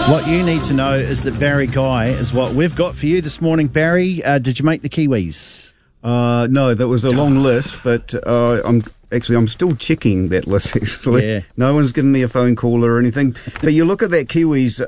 What you need to know is that Barry Guy is what we've got for you this morning. Barry, did you make the Kiwis? No, that was a long list, but I'm still checking that list, actually. Yeah. No one's given me a phone call or anything. But you look at that Kiwis,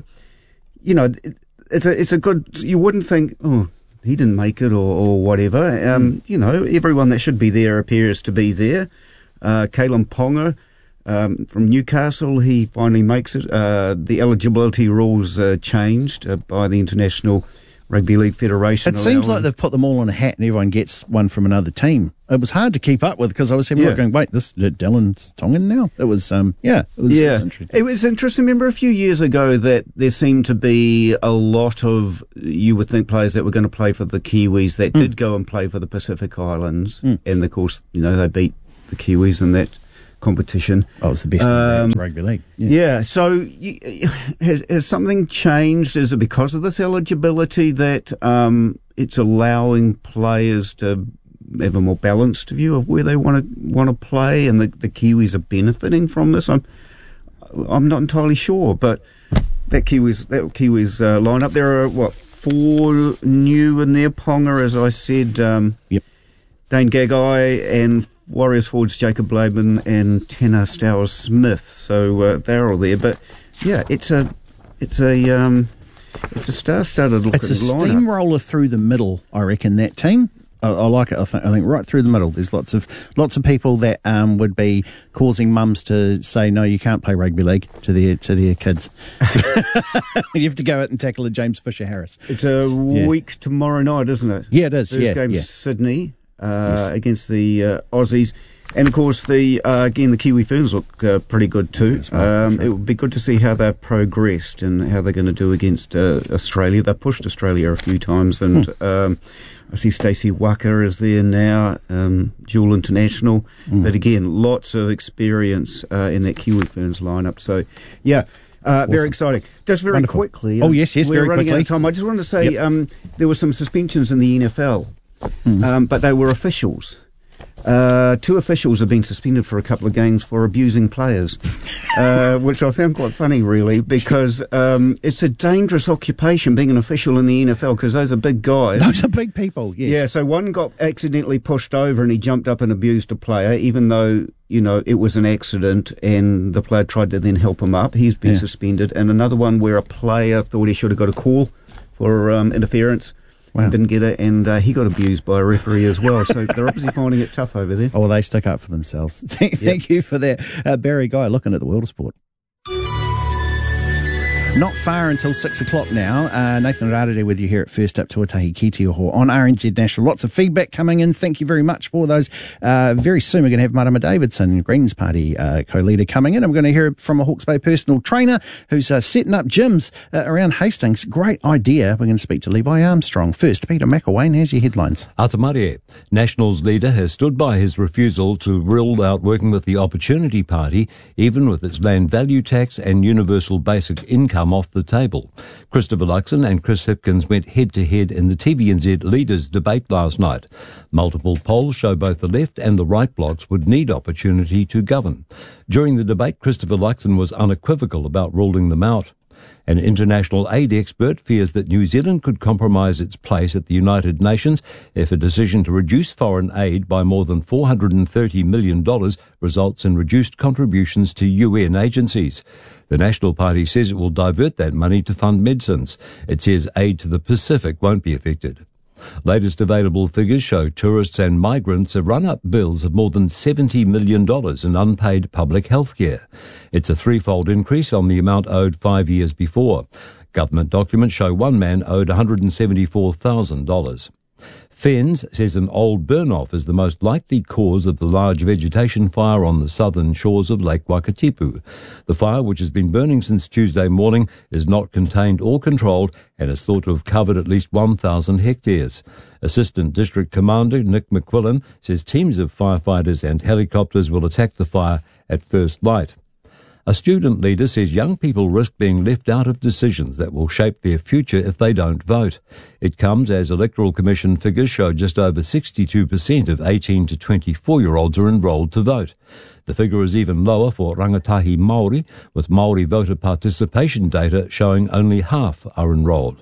it's a good... You wouldn't think, oh, he didn't make it or whatever. Everyone that should be there appears to be there. Kalyn Ponga from Newcastle, he finally makes it. The eligibility rules changed by the International Rugby League Federation. It seems like they've put them all in a hat and everyone gets one from another team. It was hard to keep up with because I was having a look going, wait, this Dylan's Tongan now? It was, it was interesting. It was interesting. Remember a few years ago that there seemed to be a lot of, you would think, players that were going to play for the Kiwis that did go and play for the Pacific Islands. And of course, they beat the Kiwis in that competition. Oh, it was the best in rugby league. Yeah, so has something changed? Is it because of this eligibility that it's allowing players to have a more balanced view of where they want to play, and the Kiwis are benefiting from this? I'm not entirely sure, but that Kiwis lineup, there are 4 new in there. Ponga, as I said, Dane Gagai, and Warriors forwards Jacob Blademan and Tana Stowers-Smith. So they're all there, but it's a star-studded looking lineup. It's a steamroller through the middle, I reckon, that team. I like it. I think right through the middle. There's lots of people that would be causing mums to say no, you can't play rugby league to their kids. You have to go out and tackle a James Fisher Harris. It's a week tomorrow night, isn't it? Yeah, it is. First game's Sydney against the Aussies. And, of course, the Kiwi Ferns look pretty good too. It would be good to see how they've progressed and how they're going to do against Australia. They've pushed Australia a few times, and I see Stacey Waka is there now, dual international. But, again, lots of experience in that Kiwi Ferns lineup. So, awesome. Very exciting. Just very quickly. Yes, we're very running quickly. Out of time. I just wanted to say there were some suspensions in the NFL, but they were officials. 2 officials have been suspended for a couple of games for abusing players, which I found quite funny, really, because it's a dangerous occupation being an official in the NFL, because those are big guys. Those are big people, yes. Yeah, so one got accidentally pushed over and he jumped up and abused a player, even though, it was an accident and the player tried to then help him up. He's been suspended. And another one where a player thought he should have got a call for interference. Wow. Didn't get it, and he got abused by a referee as well. So they're obviously finding it tough over there. Oh, well, they stick up for themselves. Thank you for that. Barry Guy, looking at the world of sport. Not far until 6 o'clock now. Nathan Rarere with you here at First Up, Tuatahi Ki Te Oho on RNZ National. Lots of feedback coming in. Thank you very much for those. Very soon we're going to have Marama Davidson, Greens Party co-leader, coming in. And we're going to hear from a Hawke's Bay personal trainer who's setting up gyms around Hastings. Great idea. We're going to speak to Levi Armstrong. First, Peter McElwain, here's your headlines. Atamarie, Nationals leader, has stood by his refusal to rule out working with the Opportunity Party, even with its land value tax and universal basic income off the table. Christopher Luxon and Chris Hipkins went head-to-head in the TVNZ leaders' debate last night. Multiple polls show both the left and the right blocs would need opportunity to govern. During the debate, Christopher Luxon was unequivocal about ruling them out. An international aid expert fears that New Zealand could compromise its place at the United Nations if a decision to reduce foreign aid by more than $430 million results in reduced contributions to UN agencies. The National Party says it will divert that money to fund medicines. It says aid to the Pacific won't be affected. Latest available figures show tourists and migrants have run up bills of more than $70 million in unpaid public health care. It's a 3-fold increase on the amount owed 5 years before. Government documents show one man owed $174,000. FENZ says an old burn-off is the most likely cause of the large vegetation fire on the southern shores of Lake Wakatipu. The fire, which has been burning since Tuesday morning, is not contained or controlled and is thought to have covered at least 1,000 hectares. Assistant District Commander Nick McQuillan says teams of firefighters and helicopters will attack the fire at first light. A student leader says young people risk being left out of decisions that will shape their future if they don't vote. It comes as Electoral Commission figures show just over 62% of 18 to 24-year-olds are enrolled to vote. The figure is even lower for rangatahi Māori, with Māori voter participation data showing only half are enrolled.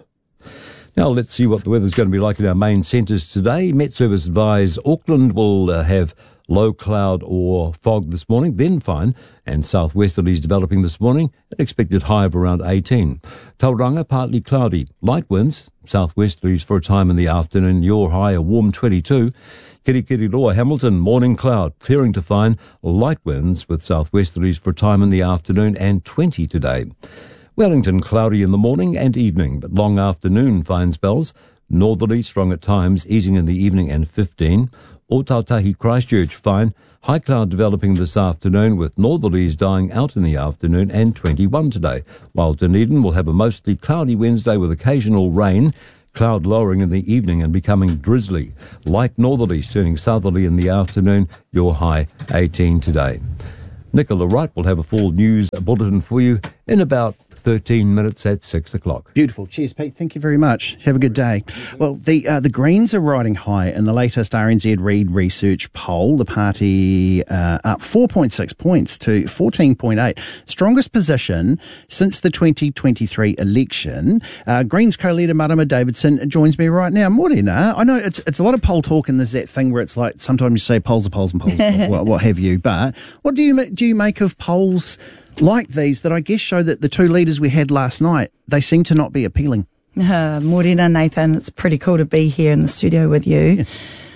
Now let's see what the weather's going to be like in our main centres today. Met Service advise Auckland will have low cloud or fog this morning, then fine, and southwesterlies developing this morning, an expected high of around 18. Tauranga, partly cloudy, light winds, southwesterlies for a time in the afternoon, your high a warm 22. Kirikiriroa, Hamilton, morning cloud, clearing to fine, light winds with southwesterlies for a time in the afternoon and 20 today. Wellington, cloudy in the morning and evening, but long afternoon fine spells. Northerly, strong at times, easing in the evening and 15. Ōtautahi, Christchurch, fine. High cloud developing this afternoon with northerlies dying out in the afternoon and 21 today. While Dunedin will have a mostly cloudy Wednesday with occasional rain. Cloud lowering in the evening and becoming drizzly. Light northerlies turning southerly in the afternoon. Your high 18 today. Nicola Wright will have a full news bulletin for you in about 13 minutes at 6 o'clock. Beautiful. Cheers, Pete. Thank you very much. Have a good day. Well, the Greens are riding high in the latest RNZ Reid Research poll. The party up 4.6 points to 14.8. Strongest position since the 2023 election. Greens co-leader Marama Davidson joins me right now. Morena, I know it's a lot of poll talk, and there's that thing where it's like sometimes you say polls are polls and polls are polls, what have you. But what do you make of polls like these that I guess show that the two leaders we had last night, they seem to not be appealing? Morena, Nathan, it's pretty cool to be here in the studio with you. Yeah.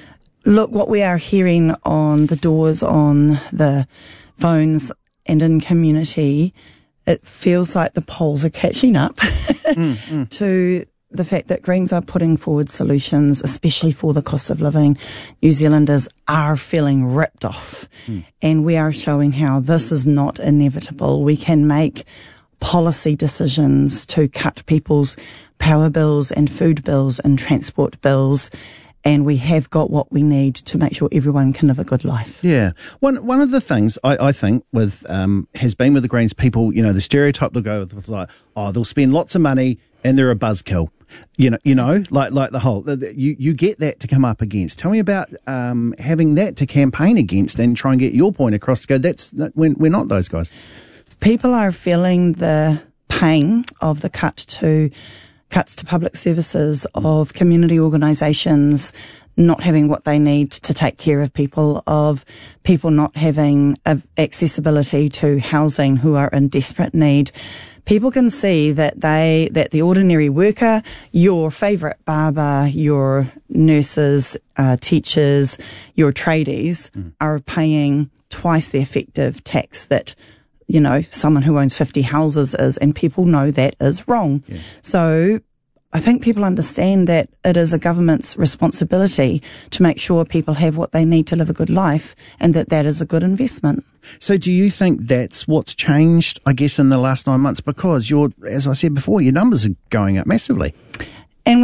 Look, what we are hearing on the doors, on the phones and in community, it feels like the polls are catching up to the fact that Greens are putting forward solutions, especially for the cost of living. New Zealanders are feeling ripped off. And we are showing how this is not inevitable. We can make policy decisions to cut people's power bills and food bills and transport bills. And we have got what we need to make sure everyone can live a good life. Yeah. One of the things I think with has been with the Greens people, you know, the stereotype they'll go with was like, oh, they'll spend lots of money and they're a buzzkill. You know, like the whole, you get that to come up against. Tell me about having that to campaign against and try and get your point across to go, we're not those guys. People are feeling the pain of the cuts to public services, of community organisations not having what they need to take care of people, of people not having accessibility to housing who are in desperate need. People can see that the ordinary worker, your favourite barber, your nurses, teachers, your tradies are paying twice the effective tax that, you know, someone who owns 50 houses is, and people know that is wrong. Yeah. So I think people understand that it is a government's responsibility to make sure people have what they need to live a good life, and that is a good investment. So do you think that's what's changed, I guess, in the last 9 months? Because as I said before, your numbers are going up massively. And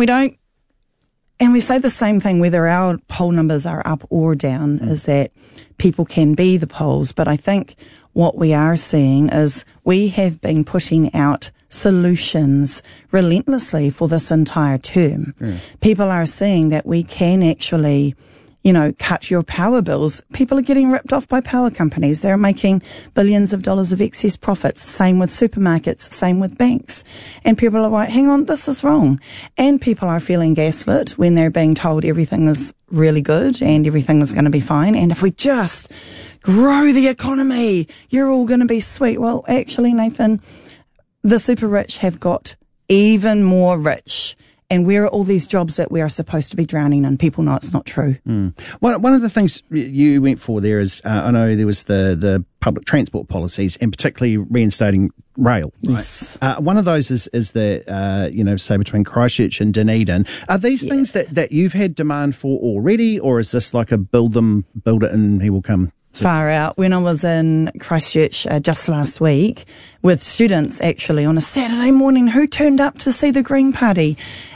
we say the same thing whether our poll numbers are up or down, is that people can be the polls. But I think what we are seeing is we have been putting out solutions relentlessly for this entire term. People are seeing that we can actually, you know, cut your power bills. People are getting ripped off by power companies. They're making billions of dollars of excess profits. Same with supermarkets, same with banks. And people are like, hang on, this is wrong. And people are feeling gaslit when they're being told everything is really good and everything is going to be fine. And if we just grow the economy, you're all going to be sweet. Well, actually, Nathan, the super rich have got even more rich. And where are all these jobs that we are supposed to be drowning in? People know it's not true. One of the things you went for there is, I know there was the public transport policies, and particularly reinstating rail. Right? Yes. One of those is the, say between Christchurch and Dunedin. Are these things that you've had demand for already, or is this like a build it and he will come? Far out. When I was in Christchurch just last week with students actually on a Saturday morning who turned up to see the Green Party,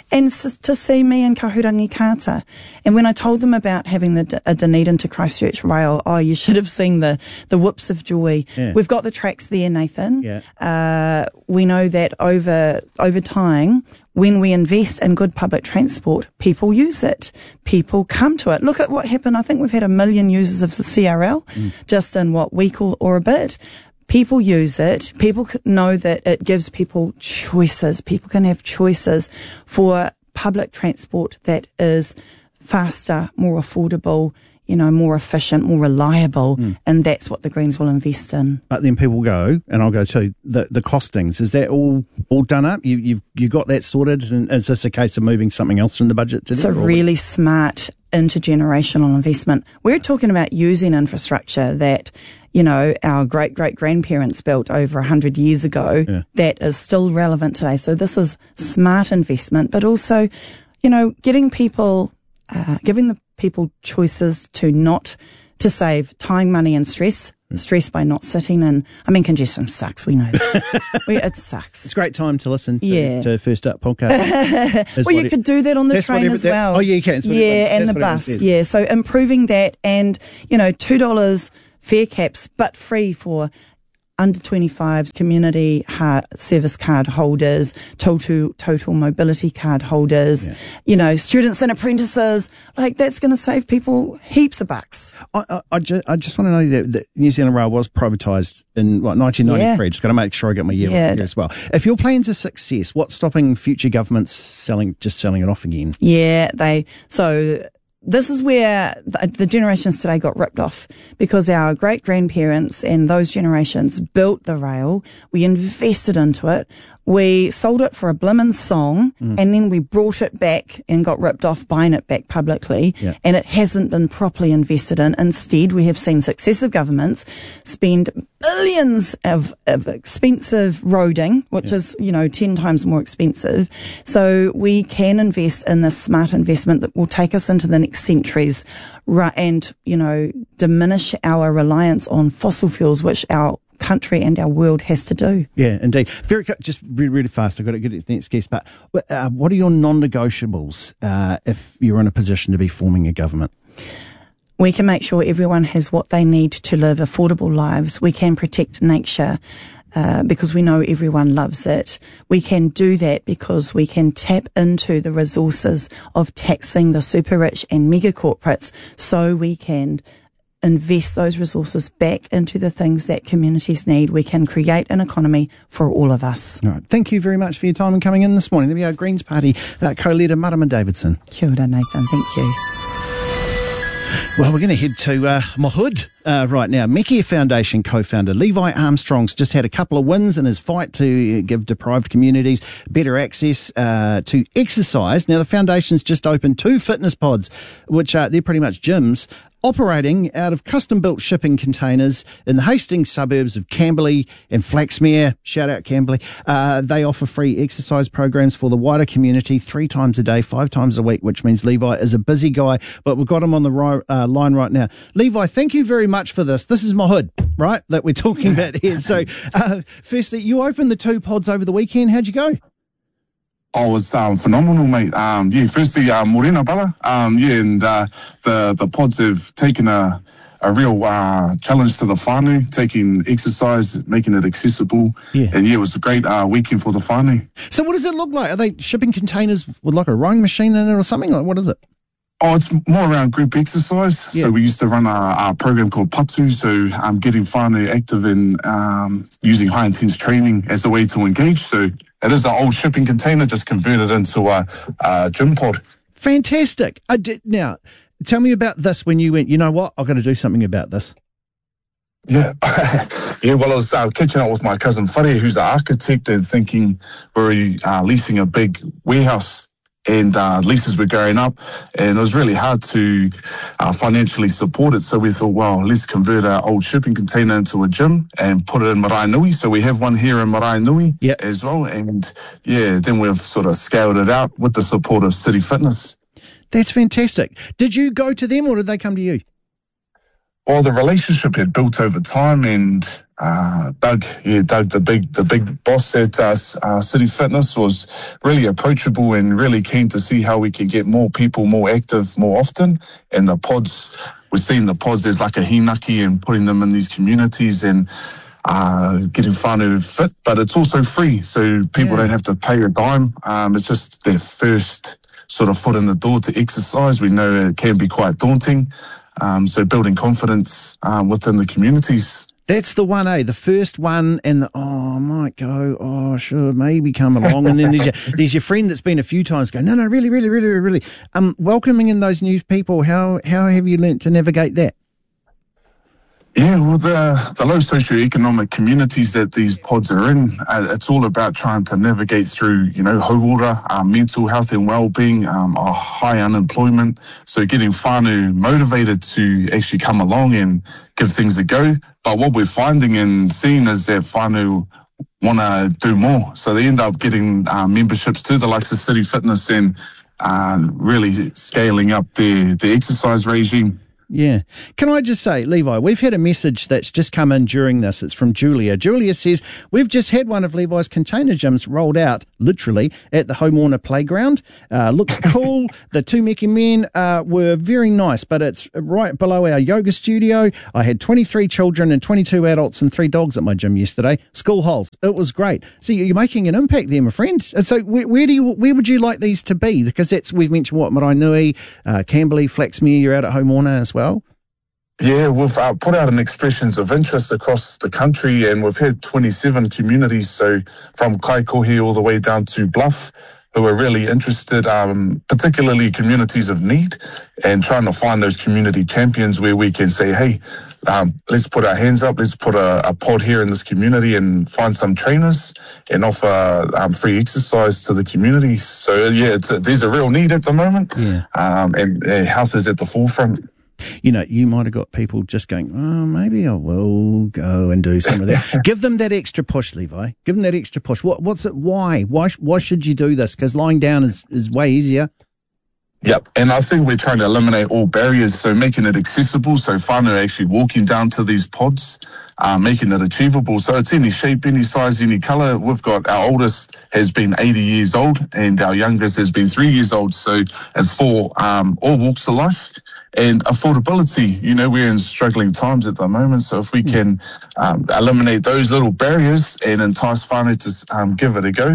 and to see me in Kahurangi Kata. And when I told them about having a Dunedin to Christchurch rail, you should have seen the whoops of joy. Yeah. We've got the tracks there, Nathan. Yeah. We know that over time, when we invest in good public transport, people use it. People come to it. Look at what happened. I think we've had 1 million users of the CRL just in week or a bit. People use it. People know that it gives people choices. People can have choices for public transport that is faster, more affordable, more efficient, more reliable, and that's what the Greens will invest in. But then people go, and I'll go too, the costings, is that all done up? You got that sorted, and is this a case of moving something else from the budget to there? It's a really smart intergenerational investment. We're talking about using infrastructure that, our great-great-grandparents built over 100 years ago that is still relevant today. So this is smart investment, but also, giving the people choices to save time, money and stress by not sitting in. Congestion sucks. We know that. It sucks. It's a great time to listen to First Up podcast. Well, you could do that on the train as well. Oh, yeah, you can. And the bus. Yeah, so improving that and, $2 fare caps, but free for under 25s, community service card holders, total mobility card holders, students and apprentices. That's going to save people heaps of bucks. I just want to know that New Zealand Rail was privatised in 1993. Just got to make sure I get my year here as well. If your plan's a success, what's stopping future governments selling it off again? This is where the generations today got ripped off because our great-grandparents and those generations built the rail. We invested into it. We sold it for a blimmin' song and then we brought it back and got ripped off buying it back publicly and it hasn't been properly invested in. Instead, we have seen successive governments spend billions of expensive roading, which is, 10 times more expensive. So we can invest in this smart investment that will take us into the next centuries and, diminish our reliance on fossil fuels, which our country and our world has to do. Yeah, indeed. Just really, really fast. I've got to get to the next guest. But what are your non-negotiables if you're in a position to be forming a government? We can make sure everyone has what they need to live affordable lives. We can protect nature because we know everyone loves it. We can do that because we can tap into the resources of taxing the super rich and mega corporates so we can invest those resources back into the things that communities need. We can create an economy for all of us. All right. Thank you very much for your time and coming in this morning. There we are, Greens Party co-leader Marama Davidson. Kia ora, Nathan. Thank you. Well, we're going to head to Mahud right now. Mekia Foundation co-founder Levi Armstrong's just had a couple of wins in his fight to give deprived communities better access to exercise. Now, the foundation's just opened 2 fitness pods, which they're pretty much gyms, operating out of custom-built shipping containers in the Hastings suburbs of Camberley and Flaxmere. Shout out Camberley. They offer free exercise programs for the wider community 3 times a day, 5 times a week, which means Levi is a busy guy, but we've got him on the line right now. Levi, thank you very much for this. This is Mahud, right, that we're talking about here. So, firstly, you opened the 2 pods over the weekend. How'd you go? Oh, it's phenomenal, mate. Firstly, Morena brother. And the pods have taken a real challenge to the whānau, taking exercise, making it accessible. Yeah. And it was a great weekend for the whānau. So what does it look like? Are they shipping containers with like a rowing machine in it or something? Like, what is it? Oh, it's more around group exercise. Yeah. So we used to run a program called Patu. So getting whānau active in using high-intense training as a way to engage. So it is an old shipping container just converted into a gym pod. Fantastic. Now, tell me about this when you went, you know what, I've got to do something about this. Yeah. Well, I was catching up with my cousin Whare, who's an architect, and thinking we're leasing a big warehouse. And leases were going up, and it was really hard to financially support it. So we thought, well, let's convert our old shipping container into a gym and put it in Maraenui. So we have one here in Maraenui as well. And then we've sort of scaled it out with the support of City Fitness. That's fantastic. Did you go to them or did they come to you? Well, the relationship had built over time, and Doug, the big boss at City Fitness, was really approachable and really keen to see how we could get more people more active more often. And the pods, we're seeing the pods as like a hinaki and putting them in these communities and getting whānau fit, but it's also free, so people don't have to pay a dime. It's just their first sort of foot in the door to exercise. We know it can be quite daunting, so building confidence within the communities. That's the one, the first one, and I might go, sure, maybe come along. And then there's your friend that's been a few times going, no, really. Welcoming in those new people, how have you learnt to navigate that? Yeah, well, the low socioeconomic communities that these pods are in, it's all about trying to navigate through, hauora, mental health and well-being, high unemployment. So getting whānau motivated to actually come along and give things a go. But what we're finding and seeing is that whānau want to do more. So they end up getting memberships to the likes of City Fitness and really scaling up their exercise regime. Yeah. Can I just say, Levi, we've had a message that's just come in during this. It's from Julia. Julia says, we've just had one of Levi's container gyms rolled out, literally, at the Haumona playground. Looks cool. The two Meki men were very nice, but it's right below our yoga studio. I had 23 children and 22 adults and 3 dogs at my gym yesterday. School holes. It was great. So you're making an impact there, my friend. And so where would you like these to be? Because we've mentioned Maraenui, Camberley, Flaxmere, you're out at Haumona as well. Yeah, we've put out an expressions of interest across the country, and we've had 27 communities, so from Kaikohe all the way down to Bluff, who are really interested, particularly communities of need, and trying to find those community champions where we can say, hey, let's put our hands up, let's put a pod here in this community and find some trainers and offer free exercise to the community. So yeah, there's a real need at the moment, and health is at the forefront. You might have got people just going, maybe I will go and do some of that. Give them that extra push, Levi. Give them that extra push. What's it? Why? Why should you do this? Because lying down is way easier. Yep, and I think we're trying to eliminate all barriers, so making it accessible, so whānau actually walking down to these pods, making it achievable. So it's any shape, any size, any colour. We've got, our oldest has been 80 years old and our youngest has been 3 years old. So it's for all walks of life. And affordability, we're in struggling times at the moment. So if we can eliminate those little barriers and entice whānau to give it a go,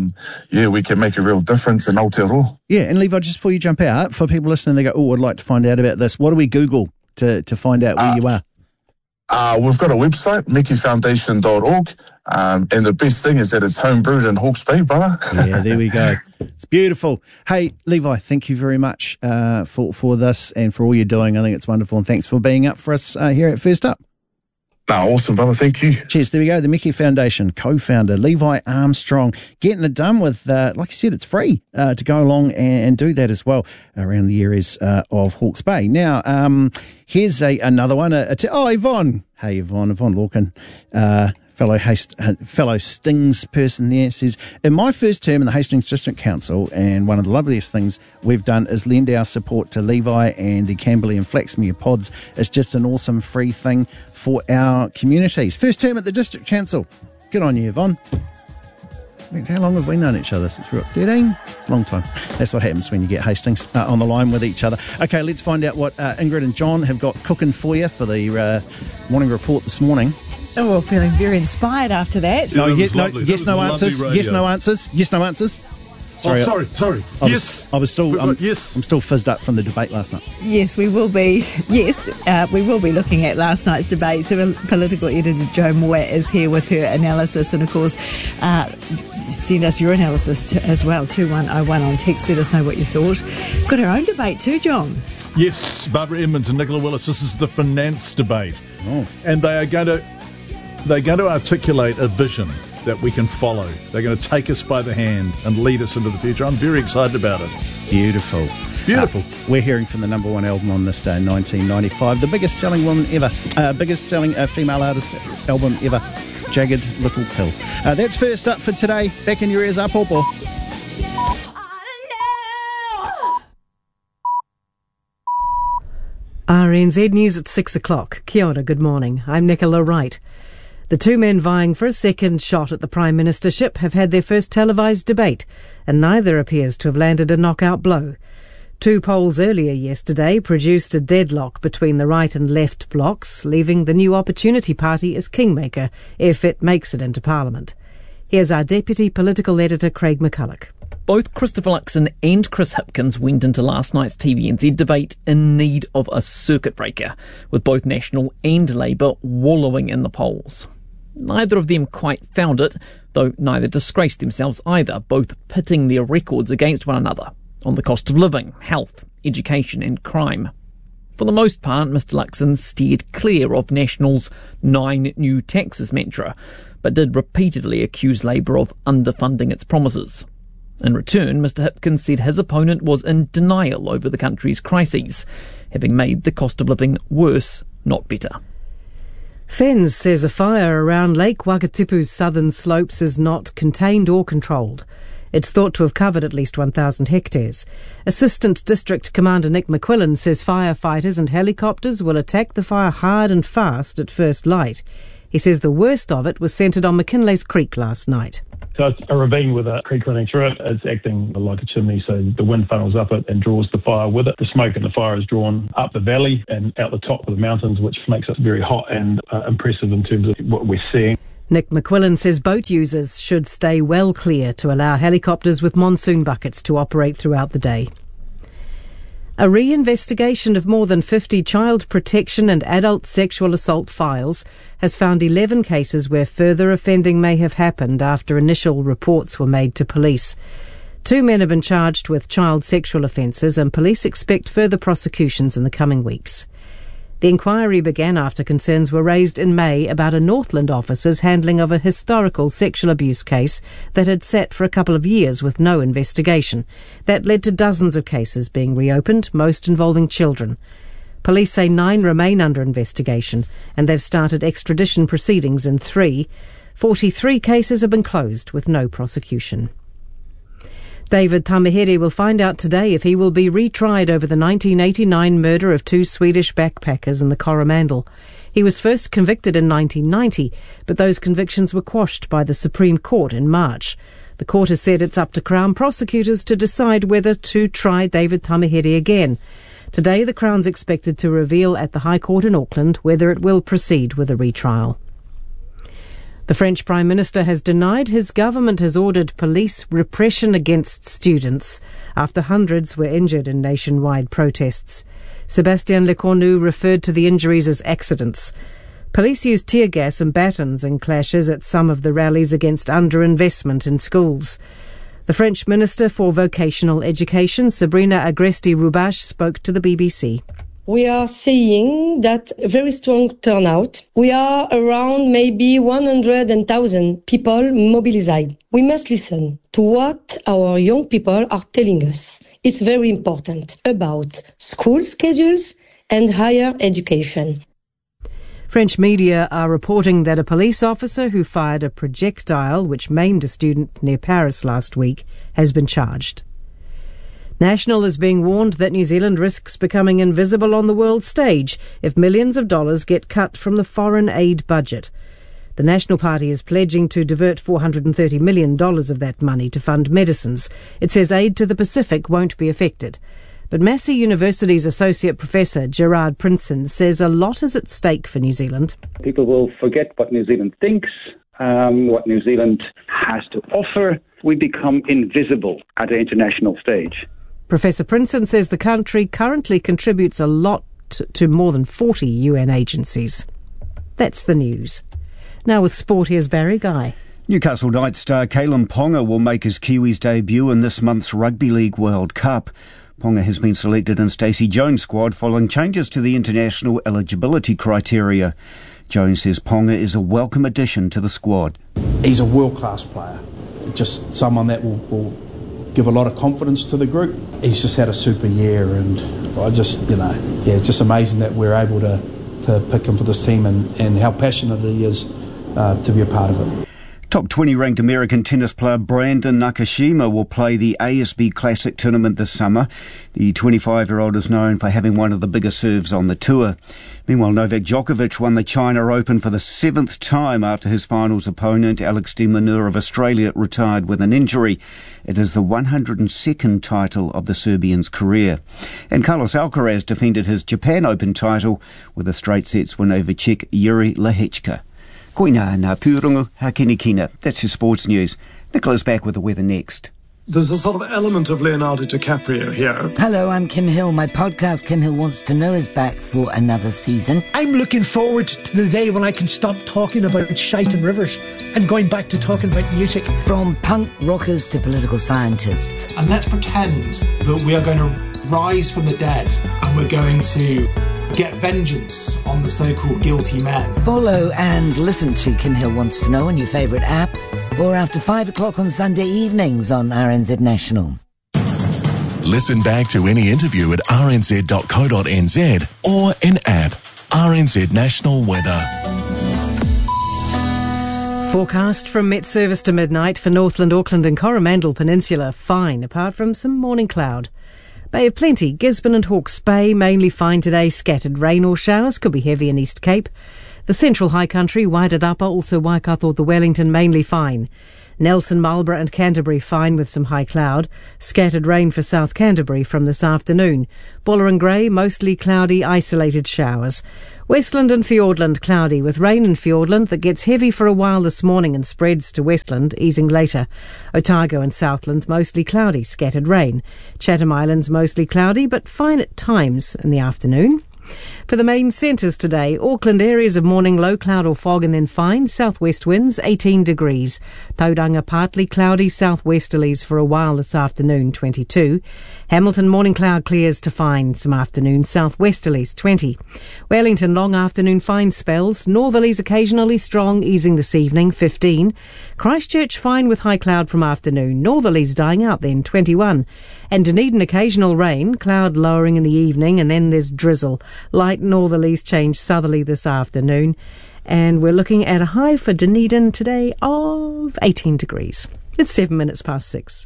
we can make a real difference in Aotearoa. Yeah, and Levi, just before you jump out, for people listening, they go, I'd like to find out about this. What do we Google to find out where you are? We've got a website, mekifoundation.org, and the best thing is that it's homebrewed in Hawke's Bay, brother. Yeah, there we go. It's beautiful. Hey, Levi, thank you very much for this and for all you're doing. I think it's wonderful, and thanks for being up for us here at First Up. Awesome, brother. Thank you. Cheers. There we go. The Meki Foundation co-founder, Levi Armstrong, getting it done with, like you said, it's free to go along and do that as well around the areas of Hawke's Bay. Now, here's another one. Yvonne. Hey, Yvonne Lorcan, fellow Stings person there, says, in my first term in the Hastings District Council, and one of the loveliest things we've done is lend our support to Levi and the Camberley and Flaxmere pods. It's just an awesome free thing for our communities. First term at the District Council. Good on you, Yvonne. How long have we known each other? Since we were 13? Long time. That's what happens when you get Hastings on the line with each other. Okay, let's find out what Ingrid and John have got cooking for you for the morning report this morning. Oh, well, feeling very inspired after that. No answers. Yes, no answers. Sorry. Sorry. I'm still fizzed up from the debate last night. Yes, we will be. Yes, we will be looking at last night's debate. Political editor Jo Moore is here with her analysis, and of course, send us your analysis as well. 2101 on text. Let us know what you thought. Got our own debate too, John. Yes, Barbara Edmonds and Nicola Willis. This is the finance debate, and they are going to articulate a vision that we can follow. They're going to take us by the hand and lead us into the future. I'm very excited about it. Beautiful. We're hearing from the number one album on this day, 1995, the biggest selling woman ever, biggest selling female artist album ever, Jagged Little Pill. That's First Up for today. Back in your ears, up, Popo. RNZ News at 6 o'clock. Kia ora, good morning. I'm Nicola Wright. The two men vying for a second shot at the Prime Ministership have had their first televised debate, and neither appears to have landed a knockout blow. Two polls earlier yesterday produced a deadlock between the right and left blocs, leaving the New Opportunity Party as kingmaker if it makes it into Parliament. Here's our Deputy Political Editor, Craig McCulloch. Both Christopher Luxon and Chris Hipkins went into last night's TVNZ debate in need of a circuit breaker, with both National and Labour wallowing in the polls. Neither of them quite found it, though neither disgraced themselves either, both pitting their records against one another on the cost of living, health, education and crime. For the most part, Mr Luxon steered clear of National's 9 new taxes mantra, but did repeatedly accuse Labour of underfunding its promises. In return, Mr Hipkins said his opponent was in denial over the country's crises, having made the cost of living worse, not better. FENZ says a fire around Lake Wakatipu's southern slopes is not contained or controlled. It's thought to have covered at least 1,000 hectares. Assistant District Commander Nick McQuillan says firefighters and helicopters will attack the fire hard and fast at first light. He says the worst of it was centred on McKinley's Creek last night. So it's a ravine with a creek running through it. It's acting like a chimney, so the wind funnels up it and draws the fire with it. The smoke in the fire is drawn up the valley and out the top of the mountains, which makes it very hot and impressive in terms of what we're seeing. Nick McQuillan says boat users should stay well clear to allow helicopters with monsoon buckets to operate throughout the day. A re-investigation of more than 50 child protection and adult sexual assault files has found 11 cases where further offending may have happened after initial reports were made to police. 2 men have been charged with child sexual offences, and police expect further prosecutions in the coming weeks. The inquiry began after concerns were raised in May about a Northland officer's handling of a historical sexual abuse case that had sat for a couple of years with no investigation. That led to dozens of cases being reopened, most involving children. Police say 9 remain under investigation, and they've started extradition proceedings in 3. 43 cases have been closed with no prosecution. David Tamihere will find out today if he will be retried over the 1989 murder of 2 Swedish backpackers in the Coromandel. He was first convicted in 1990, but those convictions were quashed by the Supreme Court in March. The court has said it's up to Crown prosecutors to decide whether to try David Tamihere again. Today, the Crown's expected to reveal at the High Court in Auckland whether it will proceed with a retrial. The French Prime Minister has denied his government has ordered police repression against students after hundreds were injured in nationwide protests. Sébastien Lecornu referred to the injuries as accidents. Police used tear gas and batons in clashes at some of the rallies against underinvestment in schools. The French Minister for Vocational Education, Sabrina Agresti-Roubache, spoke to the BBC. We are seeing that a very strong turnout. We are around maybe 100,000 people mobilized. We must listen to what our young people are telling us. It's very important about school schedules and higher education. French media are reporting that a police officer who fired a projectile which maimed a student near Paris last week has been charged. National is being warned that New Zealand risks becoming invisible on the world stage if millions of dollars get cut from the foreign aid budget. The National Party is pledging to divert $430 million of that money to fund medicines. It says aid to the Pacific won't be affected. But Massey University's Associate Professor Gerard Princeton says a lot is at stake for New Zealand. People will forget what New Zealand thinks, what New Zealand has to offer. We become invisible at the international stage. Professor Princeton says the country currently contributes a lot to more than 40 UN agencies. That's the news. Now with sport, here's Barry Guy. Newcastle Knights star Kalyn Ponga will make his Kiwis debut in this month's Rugby League World Cup. Ponga has been selected in Stacey Jones' squad following changes to the international eligibility criteria. Jones says Ponga is a welcome addition to the squad. He's a world-class player, just someone that will give a lot of confidence to the group. He's just had a super year, and I just, it's just amazing that we're able to pick him for this team and how passionate he is to be a part of it. Top 20 ranked American tennis player Brandon Nakashima will play the ASB Classic tournament this summer. The 25-year-old is known for having one of the biggest serves on the tour. Meanwhile, Novak Djokovic won the China Open for the 7th time after his finals opponent, Alex de Minaur of Australia, retired with an injury. It is the 102nd title of the Serbian's career. And Carlos Alcaraz defended his Japan Open title with a straight sets win over Czech Yuri Lehechka. Koina ngā pūrongo hakenikina. That's your sports news. Nicola's back with the weather next. There's a sort of element of Leonardo DiCaprio here. Hello, I'm Kim Hill. My podcast, Kim Hill Wants to Know, is back for another season. I'm looking forward to the day when I can stop talking about shite and rivers and going back to talking about music. From punk rockers to political scientists. And let's pretend that we are going to rise from the dead and we're going to get vengeance on the so-called guilty men. Follow and listen to Kim Hill Wants to Know on your favourite app or after 5 o'clock on Sunday evenings on RNZ National. Listen back to any interview at rnz.co.nz or in app. RNZ National Weather. Forecast from Met Service to midnight for Northland, Auckland and Coromandel Peninsula. Fine, apart from some morning cloud. Bay of Plenty, Gisborne and Hawke's Bay, mainly fine today. Scattered rain or showers, could be heavy in East Cape. The central high country, Waitatapa, also Waikato, the Wellington, mainly fine. Nelson, Marlborough and Canterbury fine with some high cloud. Scattered rain for South Canterbury from this afternoon. Buller and Grey, mostly cloudy, isolated showers. Westland and Fiordland, cloudy with rain in Fiordland that gets heavy for a while this morning and spreads to Westland, easing later. Otago and Southland, mostly cloudy, scattered rain. Chatham Islands, mostly cloudy, but fine at times in the afternoon. For the main centres today, Auckland areas of morning low cloud or fog and then fine, southwest winds 18 degrees. Tauranga partly cloudy, southwesterlies for a while this afternoon 22. Hamilton morning cloud clears to fine, some afternoon southwesterlies 20. Wellington long afternoon fine spells, northerlies occasionally strong, easing this evening 15. Christchurch fine with high cloud from afternoon, northerlies dying out then 21. And Dunedin occasional rain, cloud lowering in the evening and then there's drizzle. Light northerlies change southerly this afternoon. And we're looking at a high for Dunedin today of 18 degrees. It's 7 minutes past 6.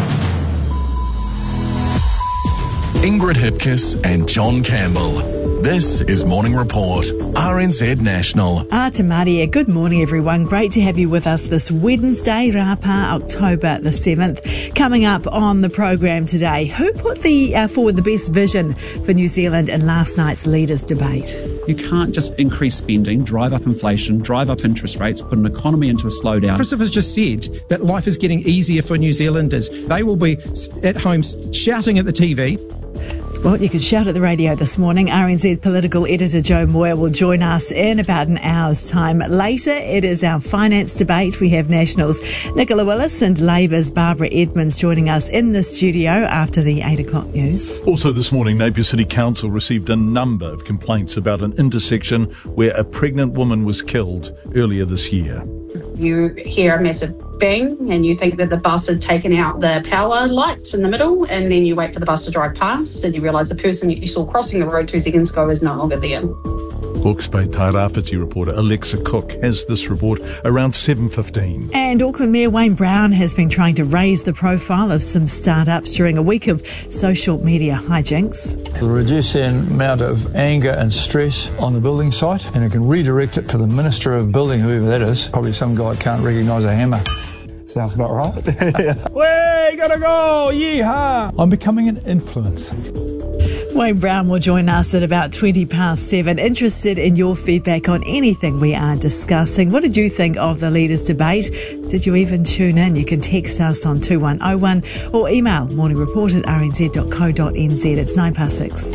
Ingrid Hipkiss and John Campbell. This is Morning Report, RNZ National. Te Maria, good morning everyone. Great to have you with us this Wednesday, Rapa, October the 7th. Coming up on the program today, who put forward the best vision for New Zealand in last night's leaders' debate? You can't just increase spending, drive up inflation, drive up interest rates, put an economy into a slowdown. Christopher's just said that life is getting easier for New Zealanders. They will be at home shouting at the TV. Well, you can shout at the radio this morning. RNZ political editor Joe Moyer will join us in about an hour's time. Later, it is our finance debate. We have Nationals' Nicola Willis and Labour's Barbara Edmonds joining us in the studio after the 8 o'clock news. Also this morning, Napier City Council received a number of complaints about an intersection where a pregnant woman was killed earlier this year. You hear a massive bang and you think that the bus had taken out the power light in the middle, and then you wait for the bus to drive past and you realise the person you saw crossing the road 2 seconds ago is no longer there. Hawke's Bay Tairāwhiti reporter Alexa Cook has this report around 7:15. And Auckland Mayor Wayne Brown has been trying to raise the profile of some startups during a week of social media hijinks. It'll reduce the amount of anger and stress on the building site, and it can redirect it to the Minister of Building, whoever that is. Probably some guy can't recognise a hammer. Sounds about right. We gotta go! Yeehaw! I'm becoming an influencer. Wayne Brown will join us at about 7:20. Interested in your feedback on anything we are discussing. What did you think of the leaders' debate? Did you even tune in? You can text us on 2101 or email morningreport@rnz.co.nz. It's 6:09.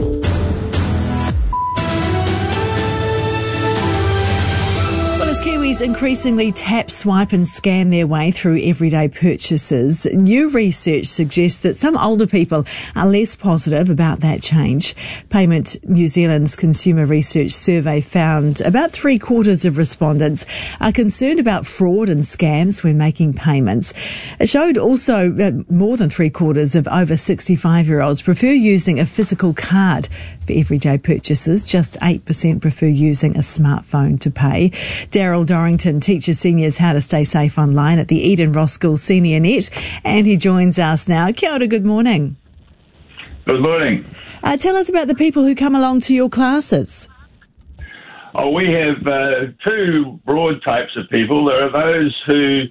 Kiwis increasingly tap, swipe and scan their way through everyday purchases. New research suggests that some older people are less positive about that change. Payment New Zealand's consumer research survey found about 3/4 of respondents are concerned about fraud and scams when making payments. It showed also more than 3/4 of over 65-year-olds prefer using a physical card for everyday purchases. Just 8% prefer using a smartphone to pay. Daryl Dorrington Dorrington teaches seniors how to stay safe online at the Eden Roskill Senior Net, and he joins us now. Kia ora, good morning. Good morning. Tell us about the people who come along to your classes. Oh, we have two broad types of people. There are those who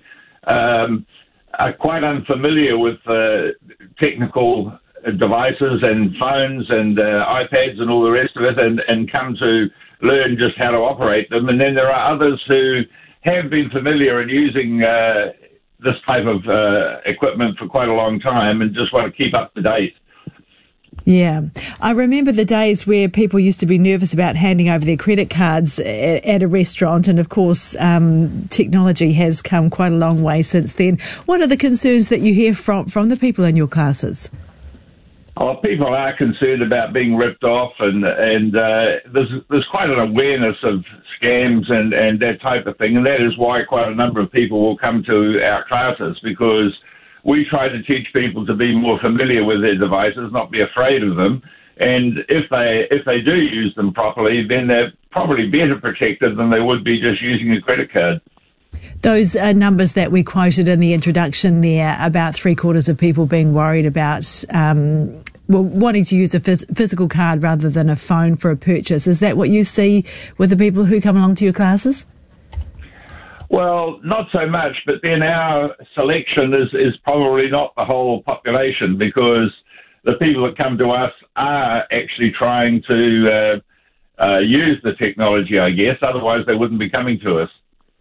are quite unfamiliar with technical devices and phones and iPads and all the rest of it, and come to learn just how to operate them. And then there are others who have been familiar and using this type of equipment for quite a long time and just want to keep up to date. Yeah. I remember the days where people used to be nervous about handing over their credit cards at a restaurant, and of course technology has come quite a long way since then. What are the concerns that you hear from the people in your classes? Oh, people are concerned about being ripped off, and there's quite an awareness of scams and that type of thing, and that is why quite a number of people will come to our classes, because we try to teach people to be more familiar with their devices, not be afraid of them, and if they do use them properly, then they're probably better protected than they would be just using a credit card. Those numbers that we quoted in the introduction there, about 3/4 of people being worried about wanting to use a physical card rather than a phone for a purchase. Is that what you see with the people who come along to your classes? Well, not so much, but then our selection is probably not the whole population, because the people that come to us are actually trying to use the technology, I guess. Otherwise, they wouldn't be coming to us.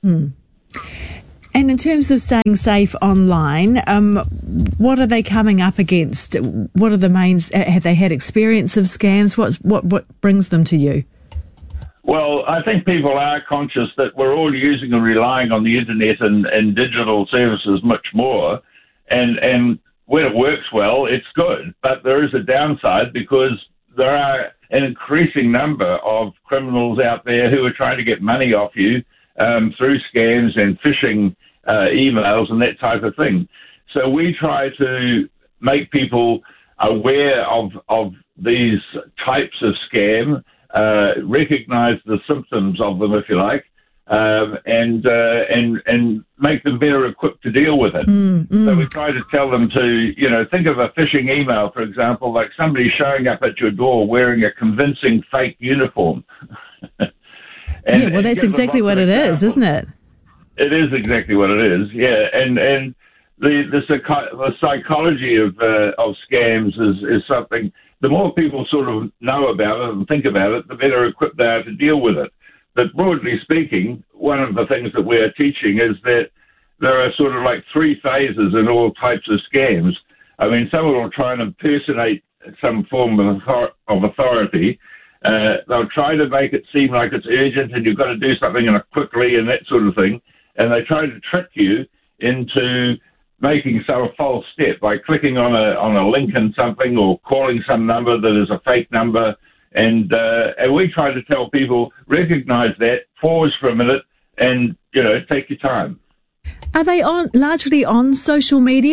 And in terms of staying safe online, what are they coming up against? What are the main? Have they had experience of scams? What brings them to you? Well, I think people are conscious that we're all using and relying on the internet and digital services much more, and when it works well, it's good. But there is a downside, because there are an increasing number of criminals out there who are trying to get money off you through scams and phishing emails and that type of thing. So we try to make people aware of these types of scam, recognize the symptoms of them, if you like, and make them better equipped to deal with it. So we try to tell them to, think of a phishing email, for example, like somebody showing up at your door wearing a convincing fake uniform. That's exactly what it is, isn't it? It is exactly what it is, yeah. And the psychology of scams is something. The more people sort of know about it and think about it, the better equipped they are to deal with it. But broadly speaking, one of the things that we're teaching is that there are sort of like three phases in all types of scams. I mean, someone will try and impersonate some form of authority. They'll try to make it seem like it's urgent and you've got to do something quickly and that sort of thing. And they try to trick you into making some false step by clicking on a link in something or calling some number that is a fake number. And we try to tell people, recognize that, pause for a minute, and, take your time. Are they largely on social media?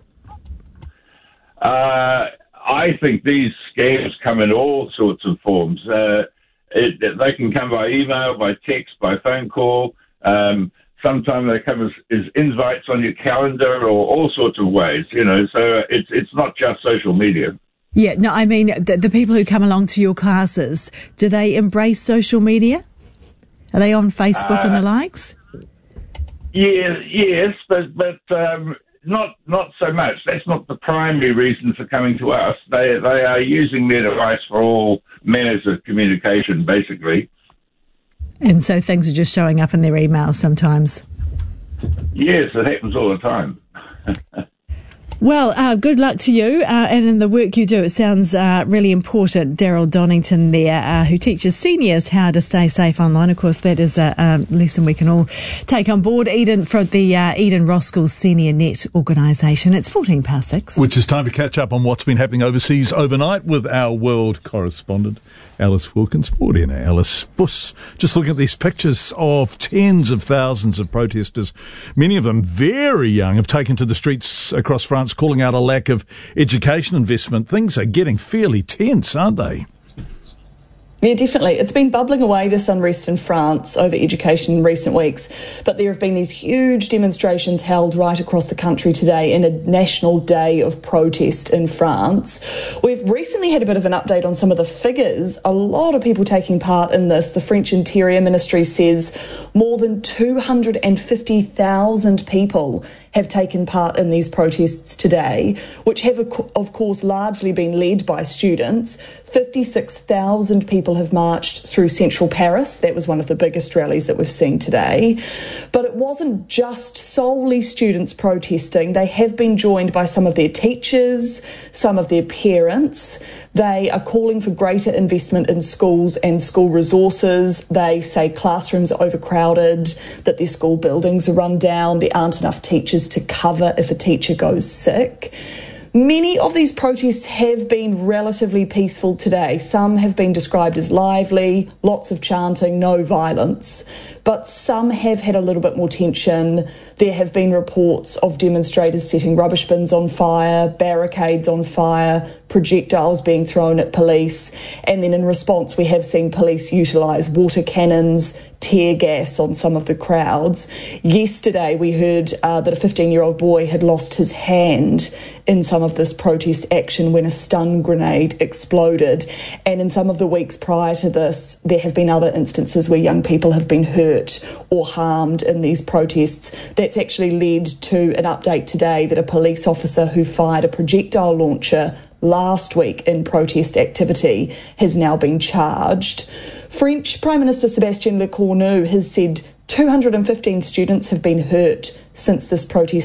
I think these scams come in all sorts of forms. They can come by email, by text, by phone call. Sometimes they come as invites on your calendar, or all sorts of ways, so it's not just social media. Yeah, no, I mean, the people who come along to your classes, do they embrace social media? Are they on Facebook and the likes? Yes, but not so much. That's not the primary reason for coming to us. They are using their device for all manners of communication, basically. And so things are just showing up in their emails sometimes. Yes, it happens all the time. Well, good luck to you and in the work you do. It sounds really important. Daryl Donington there, who teaches seniors how to stay safe online. Of course, that is a lesson we can all take on board. Eden, from the Eden Roskill Senior Net organisation. It's 6:14. Which is time to catch up on what's been happening overseas overnight with our world correspondent, Alice Wilkins. Morning, Alice. Buss. Just looking at these pictures of tens of thousands of protesters, many of them very young, have taken to the streets across France, calling out a lack of education investment. Things are getting fairly tense, aren't they? Yeah, definitely. It's been bubbling away, this unrest in France over education in recent weeks, but there have been these huge demonstrations held right across the country today in a national day of protest in France. We've recently had a bit of an update on some of the figures. A lot of people taking part in this. The French Interior Ministry says more than 250,000 people have taken part in these protests today, which have, of course, largely been led by students. 56,000 people have marched through central Paris. That was one of the biggest rallies that we've seen today. But it wasn't just solely students protesting. They have been joined by some of their teachers, some of their parents. They are calling for greater investment in schools and school resources. They say classrooms are overcrowded, that their school buildings are run down, there aren't enough teachers to cover if a teacher goes sick. Many of these protests have been relatively peaceful today. Some have been described as lively, lots of chanting, no violence. But some have had a little bit more tension. There have been reports of demonstrators setting rubbish bins on fire, barricades on fire, projectiles being thrown at police. And then in response, we have seen police utilise water cannons, tear gas on some of the crowds. Yesterday, we heard that a 15-year-old boy had lost his hand in some of this protest action when a stun grenade exploded. And in some of the weeks prior to this, there have been other instances where young people have been hurt or harmed in these protests. That's actually led to an update today that a police officer who fired a projectile launcher last week in protest activity has now been charged. French Prime Minister Sébastien Lecornu has said 215 students have been hurt since this protest